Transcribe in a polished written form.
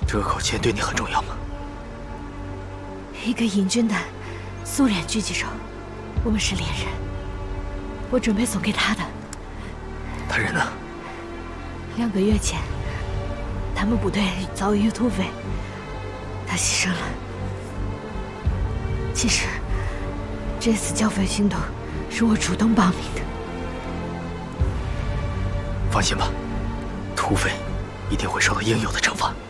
这口钱对你很重要吗？ 一个瘾君的苏联狙击手，我们是恋人。我准备送给他的。 他人呢 ？2个月前，他们部队遭遇土匪，他牺牲了。其实，这次剿匪行动是我主动报名的。 放心吧，土匪一定会受到应有的惩罚。